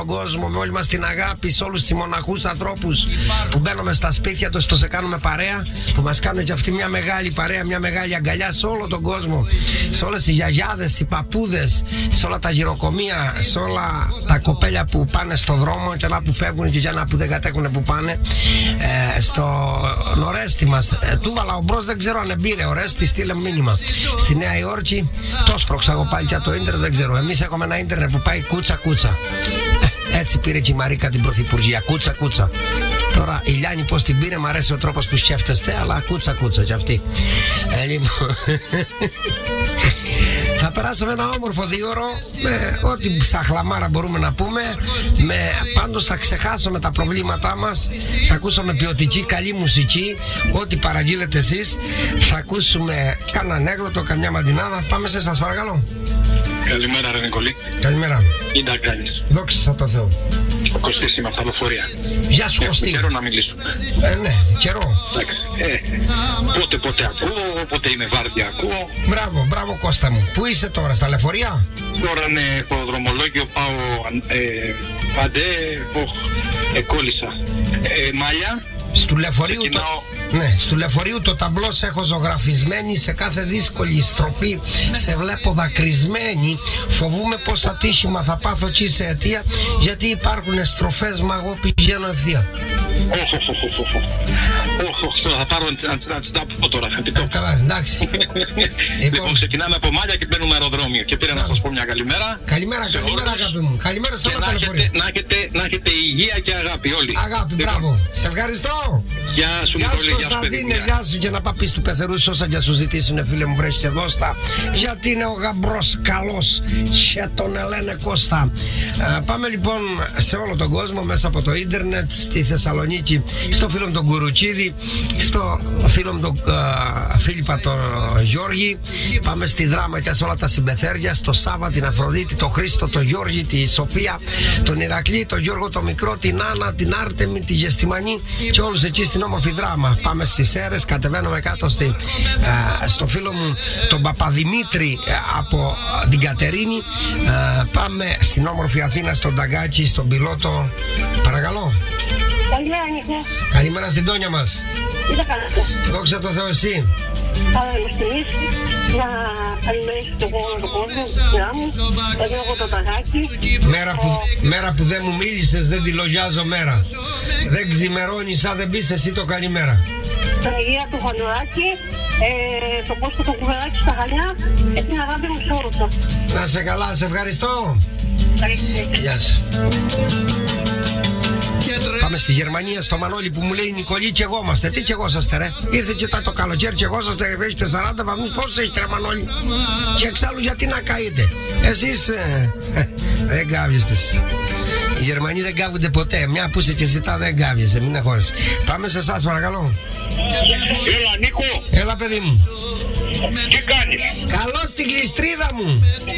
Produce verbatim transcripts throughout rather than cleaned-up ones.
τον κόσμο, με όλη μας την αγάπη, σε όλους τους μοναχούς ανθρώπους που μπαίνουμε στα σπίτια τους, το σε κάνουμε παρέα, που μας κάνουν και αυτή μια μεγάλη παρέα, μια μεγάλη αγκαλιά σε όλο τον κόσμο, σε όλες τις γιαγιάδες, οι παππούδες, σε όλα τα γυροκομεία, σε όλα τα κοπέλια που πάνε στο δρόμο και να που φεύγουν και για να που δεν κατέχουν που πάνε. Ε, στο Ορέστη μας, ε, του βάλα ο μπρος, δεν ξέρω αν εμπήρε ο Ορέστη, στείλε μήνυμα. Στη Νέα Υόρκη, το σπρώξα εγώ πάλι για το ίντερνετ, δεν ξέρω. Εμείς έχουμε ένα ίντερνετ που πάει κούτσα κούτσα. Ε, έτσι πήρε και η Μαρίκα την πρωθυπουργία, κούτσα κούτσα. Τώρα η Λιάννη πώς την πήρε, μ' αρέσει ο τρόπος που σκέφτεστε, αλλά κούτσα κούτσα κι αυτή. Ε, λοιπόν. Θα περάσουμε ένα όμορφο δίωρο με ό,τι ψαχλαμάρα μπορούμε να πούμε. Με, πάντως θα ξεχάσουμε τα προβλήματά μας. Θα ακούσουμε ποιοτική καλή μουσική. Ό,τι παραγγείλετε εσείς. Θα ακούσουμε κανένα ανέκδοτο, καμιά μαντινάδα. Πάμε σε σας παρακαλώ. Καλημέρα ρε Νικολή. Καλημέρα. Τι να κάνεις? Δόξα τω Θεώ. Ο Κωστής είμαι από τα λεωφορεία. Γεια σου Κωστή. Καιρό να μιλήσουμε. Ε, ναι, καιρό. Εντάξει. Ε, πότε πότε ακούω, πότε είναι βάρδια ακούω. Μπράβο, μπράβο Κώστα μου. Πού είσαι τώρα, στα λεωφορεία? Τώρα είναι ποδρομολόγιο, πάω ε, παντέ, οχ, εκόλλησα. Ε, μάλια. Στου λεωφορείου Ξεκινάω... το... Ναι, στου λεωφορείου το ταμπλό σε έχω ζωγραφισμένη. Σε κάθε δύσκολη στροφή σε βλέπω δακρυσμένη. Φοβούμαι πως ατύχημα θα πάθω τσι σε αιτία, γιατί υπάρχουν στροφές μα εγώ πηγαίνω ευθεία. Όχι, όχι, όχι, όχι, όχι, θα πάρω να τα πω τώρα. Καλά, εντάξει. Λοιπόν, ξεκινάμε από Μάλια και μπαίνουμε αεροδρόμιο. Και πήρα να σας πω μια καλημέρα. Καλημέρα, καλημέρα αγάπη μου. Καλημέρα σε όλα τα λεωφορεία. Να έχετε υγεία και αγάπη όλοι. Αγάπη, μπράβο. Σε ευχαριστώ. Γεια σου Νικόλη, γεια σου Κωνσταντίνε, γεια σου. Και να παπείς του πεθερού όσα για σου ζητήσουνε φίλε μου, βρες και δώστα. Γιατί είναι ο γαμπρός καλός και τον λένε Κώστα. ε, Πάμε λοιπόν σε όλο τον κόσμο μέσα από το ίντερνετ, στη Θεσσαλονίκη, στο φίλο μου τον Κουρουτσίδη, στο φίλο μου τον uh, Φίλιππα τον Γιώργη. Πάμε στη Δράμα και σε όλα τα συμπεθέρια, στο Σάβα, την Αφροδίτη, τον Χρήστο, τον Γιώργη, τη Σοφία, τον Ηρακλή, τον Γιώργο το Μικρό, την Άννα, την Άρτεμη, τη Γεστημανή και όλους εκεί στην όμορφη Δράμα. Πάμε στις Σέρρες, κατεβαίνουμε κάτω στη, uh, στο φίλο μου τον Παπαδημήτρη uh, από uh, την Κατερίνη. uh, Πάμε στην όμορφη Αθήνα, στον Ταγκάκη, στον πιλότο. Παρακαλώ. Καλημέρα Νίκο. Καλημέρα στην Τόνια μας. Τι θα κάνετε? Δόξα τω Θεώ εσύ. Καλά είμαστε εμείς. Να καλημερίσω τον κόσμο, τον κόσμο, τη σειρά μου. Τον Γιώργο το Ταγάκι. Μέρα που, μέρα που δεν μου μίλησες, δεν τη λογιάζω μέρα. Δεν ξημερώνει σαν δεν πεις εσύ το καλημέρα. Την Αγία του Χαλουράκη, ε, το Κώστα το Κουβεράκι στα Χαλιά και την αγάπη μου σε όλους σας. Να σε καλά, σε ευχαριστώ. Ευχαριστώ. Γεια σου. Πάμε στη Γερμανία, στο Μανώλη που μου λέει Νικολή και εγώ είμαστε. Τι και εγώ είσαστε ρε? Ήρθε και τα το καλοκαίρι και εγώ είσαστε, έχετε σαράντα βαθμούς. Πώς έχετε ρε Μανώλη? Και εξάλλου γιατί να καείτε? Εσείς ε, ε, δεν κάβεστε. Οι Γερμανοί δεν κάβονται ποτέ. Μια που είσαι και ζητά δεν κάβεσαι. Μην εχώσεις. Πάμε σε εσάς παρακαλώ. Έλα Νίκο. Έλα παιδί μου. Τι κάνεις? Καλώς την κλειστρίδα μου.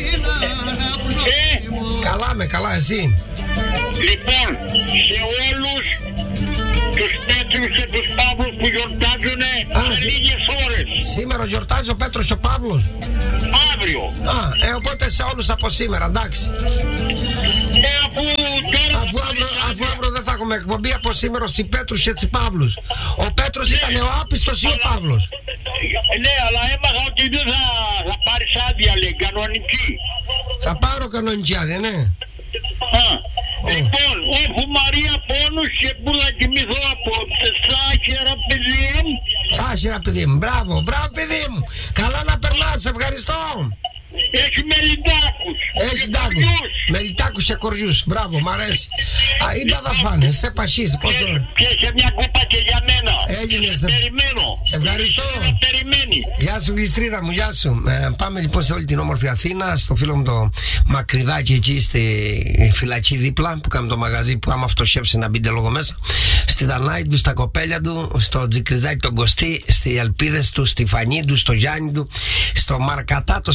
Ε, Καλά με, καλά εσύ? Λοιπόν, σε όλους τους Πέτρους και τους Παύλους που γιορτάζουνε σε σ... λίγες ώρες. Σήμερα γιορτάζει ο Πέτρος και ο Παύλος. Αύριο. Α, ε, οπότε σε όλους από σήμερα, εντάξει. Ε, αφού τώρα... Αφού αύριο, αφού αύριο δεν θα έχουμε εκπομπή, από σήμερα στις Πέτρους και τις Παύλους. Ο Πέτρος ήταν ο άπιστος ή ο Παύλος? Ναι, αλλά έμαθα ότι δεν θα, θα πάρεις άδεια, λέει, κανονική. Θα πάρω κανονική άδεια, ναι. Α, λοιπόν, έχω Μαρία πόνους και πού θα κοιμηθώ απόψε. Σάχερα παιδί μου. Σάχερα παιδί μου, μπράβο, μπράβο παιδί μου. Καλά να περνάς, ευχαριστώ. Έχει μελιτάκους. Έχει τάκους. Μελιτάκους και κοριούς. Μπράβο, μ' αρέσει. Α, είδα θα φάνε, σε πασίσει. Πώς το... Και σε μια κούπα και για μένα. Έγινε, σε... σε... περιμένω. Σε ευχαριστώ. Σε περιμένει. Γεια σου γλιστρίδα μου, γεια σου. ε, Πάμε λοιπόν σε όλη την όμορφη Αθήνα, στο φίλο μου το Μακριδάκι εκεί στη φυλακή δίπλα, που κάνουμε το μαγαζί που άμα αυτοσχεύσει να μπείτε λόγω μέσα. Στη Δανάη του, στα κοπέλια του, στο Τζικριζάκι τον Κωστή, στις Ελπίδες του, στη Φανή του, στο Γιάννη του, στο Μαρκατάτο, στην Ακράτο,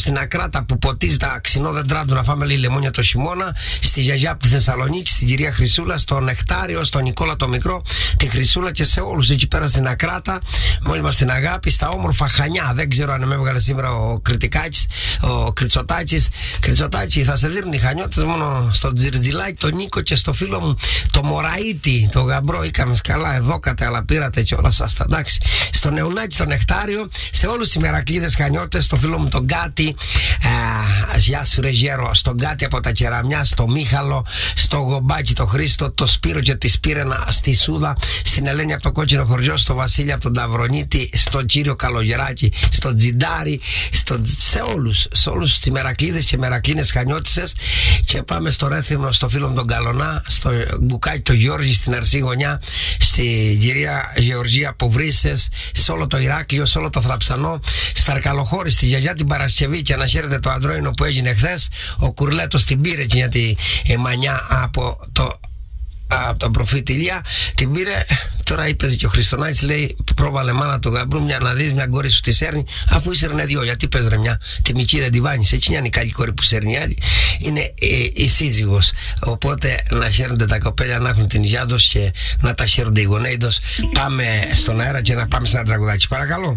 Κράτα που ποτίζει τα ξινόδεντρά του να φάμε λέει λεμόνια το χειμώνα, στη γιαγιά από τη Θεσσαλονίκη, στην κυρία Χρυσούλα, στο Νεκτάριο, στον Νικόλα το Μικρό, τη Χρυσούλα και σε όλους εκεί πέρα στην Ακράτα. Μόλι μας την αγάπη, στα όμορφα Χανιά. Δεν ξέρω αν με έβγαλε σήμερα ο Κριτικάκης, ο Κριτσοτάκης. Κριτσοτάκη, θα σε δίνουν οι Χανιώτες μόνο στο Τζιρτζιλάκι, τον Νίκο και στο φίλο μου το Μωραΐτη, το γαμπρό. Είχαμε καλά εδώ κατε, αλλά πήρατε και όλα σας τα εντάξει. Στο Νεουνάκι, στο Νεκτάριο, σε όλους οι Μερακλείδες Χανιώτες, στο φίλο μου τον Γκάτι, γεια σου ρε γέρο, στον Γκάτι από τα Κεραμιά, στο Μίχαλο, στο Γομπάκι, το Χρήστο, το Σπύρο και τη Σπύρενα στη Σούδα, στην Ελένη από το Κόκκινο Χωριό, στο Βασίλη από τον Ταυρονίτη, στον κύριο Καλογεράκη, στο Τζιντάρι, στο... σε όλους, σε όλους τις Μερακλείδες και Μερακλίνες Χανιώτισσες. Και πάμε στο Ρέθυμνο, στο φίλο μου τον Καλονά, στο Γκουκάκι το Γιώργη, στην Αρσή Γωνιά, στη κυρία Γεωργία από Βρύσσες, σε όλο το Ηράκλειο, σε όλο το Θραψανό, στα Αρκαλοχώρη, στη γιαγιά την Παρασκευή. Και να χαίρετε το αντρόινο που έγινε χθες. Ο Κουρλέτος την πήρε και για τη ε, μανιά από το από τον προφήτη Ηλία, την πήρε. Τώρα είπε και ο Χριστονάκης, λέει, πρόβαλε μάνα του γαμπρού μια να δεις μια κόρη σου τη σέρνει, αφού ήσερνε δυο. Γιατί πες ρε μια, τη μικρή δεν τη βάνεις. Έτσι είναι η καλή κόρη που σέρνει άλλη. Είναι ε, η σύζυγος. Οπότε να χαίρονται τα κοπέλια να έχουν την υγειά τους και να τα χαίρονται οι γονέοι τους. Πάμε στον αέρα και να πάμε σε ένα τραγουδάκι. Παρακαλώ.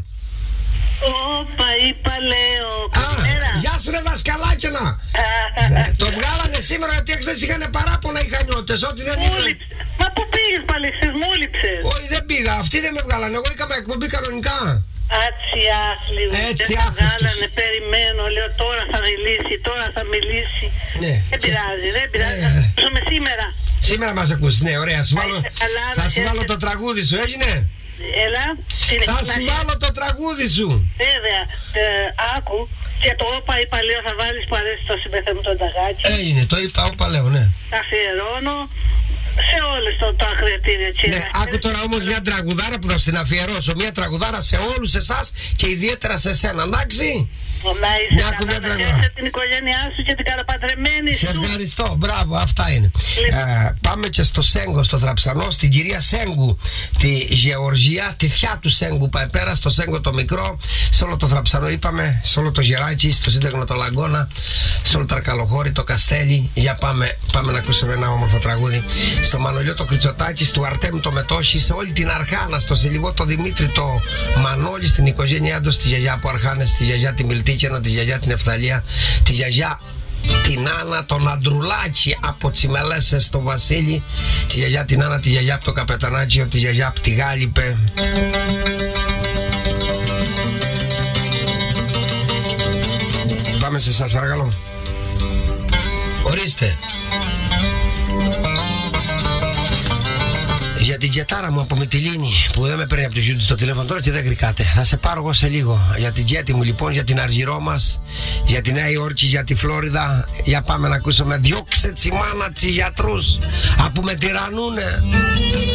Όπα, είπα λέω. Α, γεια σου ρε δασκαλάκινα. Το βγάλανε σήμερα γιατί χθες είχαν παράπονα οι Χανιώτες. Ότι δεν είναι. Μα πού πήγες πάλι, εσείς μου λείψες. Όχι, δεν πήγα, αυτοί δεν με βγάλανε. Εγώ είχαμε εκπομπή κανονικά. Άτσι άθλιου. Έτσι δεν άθλιους. βγάλανε, περιμένω, λέω τώρα θα μιλήσει, τώρα θα μιλήσει. Ναι. Δεν πειράζει, δεν πειράζει. Ναι. Θα ακούσουμε σήμερα. Σήμερα μας ακούσεις, ναι, ωραία. Σου βάλω, θα σου βάλω το τραγούδι σου, έγινε. Έλα. Θα σου βάλω το τραγούδι σου. Βέβαια, ε, άκου και το όπα είπα λέω θα βάλεις που αρέσει το συμπεθέμου τον ταγάκι. Έγινε, το είπα όπα λέω, ναι. Θα αφιερώνω σε όλες το, το ακροατήριο. Ναι, άκου τώρα όμως μια τραγουδάρα που θα στην αφιερώσω. Μια τραγουδάρα σε όλους εσάς και ιδιαίτερα σε σένα, εντάξει. Να είσαι καλά, να χαίρεσαι την οικογένειά σου και την καλοπαντρεμένη σου. Σε ευχαριστώ, μπράβο, αυτά είναι. Ε, πάμε και στο Σέγκο, στο Θραψανό, στην κυρία Σέγκου, τη Γεωργία, τη θιά του Σέγκου πάει πέρα, στο Σέγκο το μικρό, σε όλο το Θραψανό είπαμε, σε όλο το Γεράκι, στο Σύνταγμα το Λαγκώνα, σε όλο το Αρκαλοχώρι, το Καστέλι. Για πάμε, πάμε να ακούσουμε ένα όμορφο τραγούδι. Στο Μανολιό το Κριτσοτάκη, του Αρτέμ το Μετόχι, σε όλη την Αρχάνα, στο Σιλιβό το Δημήτρη το Μανώλη, στην οικογένειά του, στη γιαγιά από Αρχάνες, στη γιαγιά τη Μιλτίκαινα, τη γιαγιά την Εφθαλία, τη γιαγιά την Άννα, τον Αντρουλάκη από Τσιμελέσσες στο Βασίλη, τη γιαγιά την Άννα, τη γιαγιά από το Καπετανάκιο, τη γιαγιά από τη Γάλιπε. Πάμε σε εσάς παρακαλώ. Ορίστε. Για την Τζετάρα μου από Μυτιλήνη που δεν με παίρνει από το γιου στο τηλέφωνο τώρα και δεν γρικάτε. Θα σε πάρω εγώ σε λίγο. Για την Τζέτη μου λοιπόν, για την Αργυρό μας, για τη Νέα Υόρκη, για τη Φλόριδα. Για πάμε να ακούσουμε. Διώξε τσι μάνα τσι γιατρούς, απου με τυρανούνε.